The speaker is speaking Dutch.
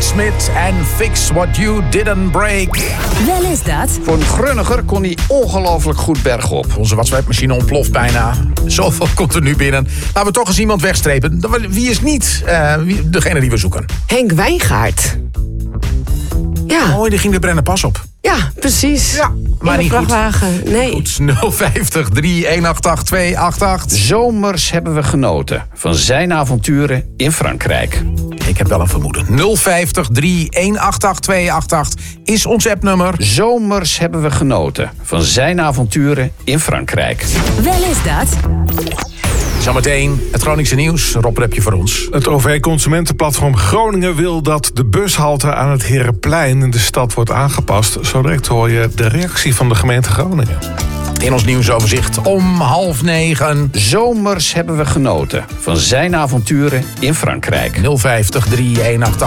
Smith en Fix What You Didn't Break. Wel is dat. Voor een grunniger kon hij ongelooflijk goed bergop. Onze wasmachine ontploft bijna. Zoveel komt er nu binnen. Laten we toch eens iemand wegstrepen. Wie is niet degene die we zoeken? Henk Wijngaard. Ja. Oh, die ging de Brenner pas op. Ja, precies. Ja, maar in de niet goed. vrachtwagen. Nee. Goed, 050 318 288. Zomers hebben we genoten van zijn avonturen in Frankrijk. Ik heb wel een vermoeden. 050 318 288 is ons appnummer. Zomers hebben we genoten van zijn avonturen in Frankrijk. Wel is dat. Zometeen het Groningse nieuws. Rob, heb je voor ons? Het OV-consumentenplatform Groningen wil dat de bushalte aan het Herenplein in de stad wordt aangepast. Zo direct hoor je de reactie van de gemeente Groningen. In ons nieuwsoverzicht om 8:30. Zomers hebben we genoten van zijn avonturen in Frankrijk. 050 318